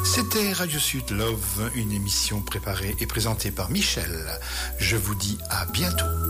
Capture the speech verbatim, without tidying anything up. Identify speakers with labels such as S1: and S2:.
S1: C'était Radio Sud Love, une émission préparée et présentée par Michel. Je vous dis à bientôt.